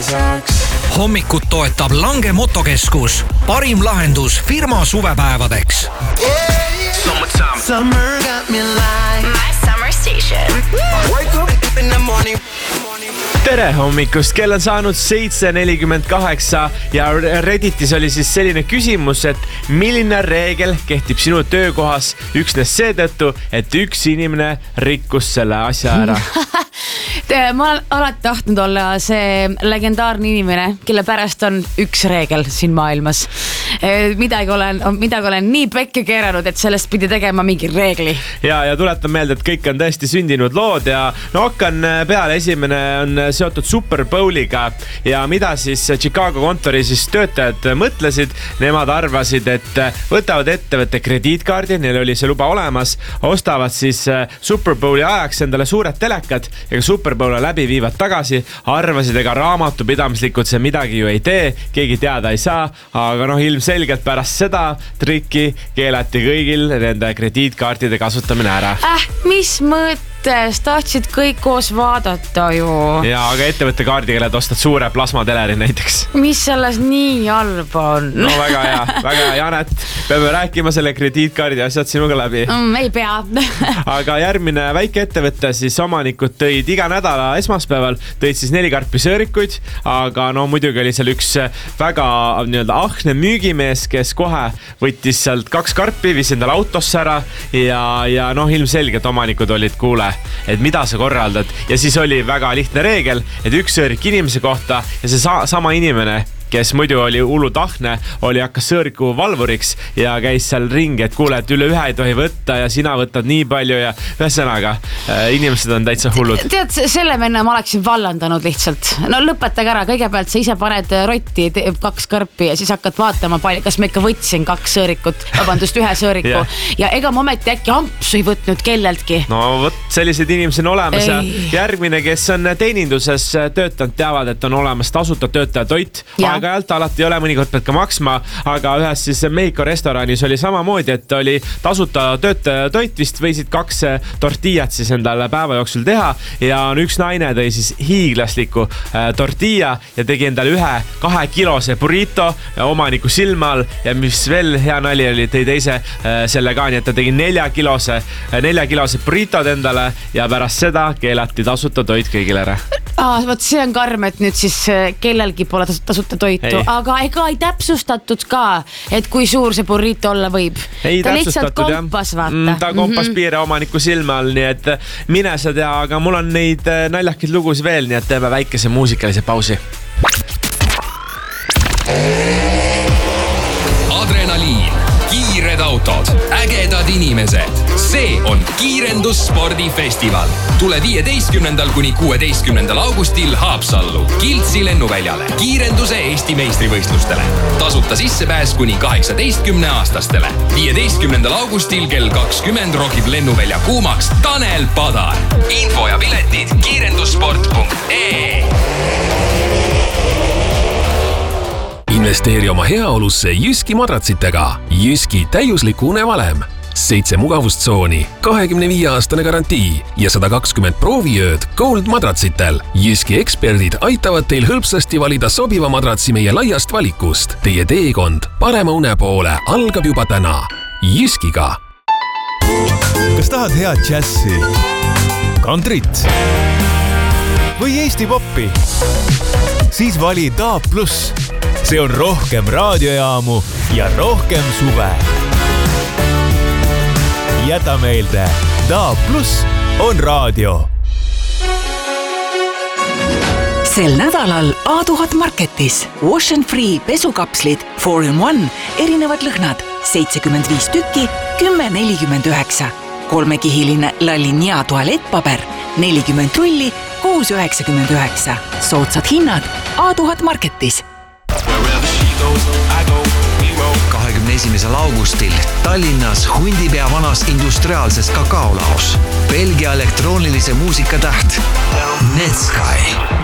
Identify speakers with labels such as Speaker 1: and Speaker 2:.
Speaker 1: saaks.
Speaker 2: Hommikut toetab Lange Motokeskus. Parim lahendus firma suvepäevadeks.
Speaker 1: Summer got me like
Speaker 3: My summer station.
Speaker 1: Wake up in the morning.
Speaker 4: Tere hommikust, kell on saanud 7:48 ja Redditis oli siis selline küsimus, et milline reegel kehtib sinu töökohas üksnes seetõttu, et üks inimene rikkus selle asja ära?
Speaker 5: Ma olen alati tahtnud olla see legendaarne inimene, kelle pärast on üks reegel siin maailmas. Midagi olen nii pekke keeranud, et sellest pidi tegema mingi reegli.
Speaker 4: Ja tuletan meelde, et kõik on tõesti sündinud lood ja no hakkan peale. Esimene on seotud Super Bowliga ja mida siis Chicago kontori siis töötajad mõtlesid. Nemad arvasid, et võtavad ettevõtte krediitkaardi, neil oli see luba olemas, ostavad siis Super Bowli ajaks endale suured telekad ja Super Bowli läbi viivad tagasi, arvasid, ega raamatupidamislikult see midagi ju ei tee, keegi teada ei saa, aga noh, ilmselgelt pärast seda trikki keelati kõigil nende krediitkaartide kasutamine ära.
Speaker 5: Mis mõttes? Tahtsid kõik koos vaadata ju.
Speaker 4: Ja, aga ettevõtte kaardiga lähed ostad suure plasmateleri näiteks.
Speaker 5: Mis selles nii halb on?
Speaker 4: No väga hea, Janet. Peame rääkima selle krediitkaardi asjad sinuga läbi.
Speaker 5: Ei pea.
Speaker 4: Aga järgmine väike ettevõtte siis omanikud tõid iga nädala esmaspäeval, tõid siis 4 karpi sõõrikuid, aga no muidugi oli seal üks väga ahne müügimees, kes kohe võttis sealt 2 karpi, viis endale autosse ära ja noh, ilmselgelt omanikud olid kuule, et mida sa korraldad. Ja siis oli väga lihtne reegel, et üks sõõrik inimese kohta ja see sama inimene, kes muidu oli hullutahne, hakkas sõõriku valvuriks ja käis seal ringi, et kuule, et üle 1 ei tohi võtta ja sina võtad nii palju ja ühesõnaga, inimesed on täitsa hullud.
Speaker 5: Tead, selle venna ma oleksin vallandanud lihtsalt. No lõpetage ära, kõigepealt sa ise paned rotti 2 karpi ja siis hakkad vaatama, kas ma ikka võtsin 2 sõõrikut, vabandust, 1 sõõriku ja ega ma ometi äkki ampsu ei võtnud kelleltki.
Speaker 4: No võt, sellised inimesed on olemas ja järgmine, kes on teeninduses töötanud, teavad, et on olemas tasuta töötaja toit. Aeg-ajalt alati ei ole, mõnikord pead ka maksma, aga ühes siis Mehhiko restoranis oli samamoodi, et oli tasuta töötaja toit, vist võisid 2 tortillat siis endale päeva jooksul teha ja üks naine tõi siis hiiglasliku tortilla ja tegi endale 2 kilose burrito omaniku silma all ja mis veel hea nali oli, tõi teise selle ka, nii et ta tegi 4 kilose burritod endale ja pärast seda keelati tasuta toit kõigile ära.
Speaker 5: Võt see on karm, et nüüd siis kellelgi pole tasuta toitu, aga ega ei täpsustatud ka, et kui suur see burrito olla võib. Ta lihtsalt kompas, vaata.
Speaker 4: Ta kompas piire omaniku silma all, nii et mine sa tea, aga mul on neid naljakaid lugusid veel, nii et teeme väikese muusikalise pausi.
Speaker 6: Adrenaliin, kiired autod, ägedad inimesed. See on Kiirendusspordifestival. Tule 15. kuni 16. augustil Haapsallu, Kiltsi lennuväljale, kiirenduse Eesti meistrivõistlustele. Tasuta sissepääs kuni 18-aastastele. 15. augustil kell 20 rokib lennuvälja kuumaks Tanel Padar. Info ja piletid kiirendussport.ee.
Speaker 7: Investeeri oma heaolusse Jyski madratsitega. Jyski täiusliku unevalem. 7 mugavustsooni, 25-aastane garantii ja 120 prooviööd Gold madratsitel. Jyski eksperdid aitavad teil hõlpsasti valida sobiva madratsi meie laiast valikust. Teie teekond parema une poole algab juba täna. Jyskiga.
Speaker 8: Kas tahad head džässi, kantrit või Eesti poppi? Siis vali DAB+. See on rohkem raadiojaamu ja rohkem suve. Jäta meelde, DAB+ on raadio.
Speaker 9: Sel nädalal A1000 Marketis Wash & Free pesukapslid 4-in-1 erinevad lõhnad 75 tükki 10,49. 3-kihiline Lalinia tualettpaber 40 rulli 6,99. Soodsad hinnad A1000 Marketis.
Speaker 10: 21. augustil Tallinnas Hundipea vanas industriaalses kakaolaos. Belgia elektroonilise muusika täht Netsky.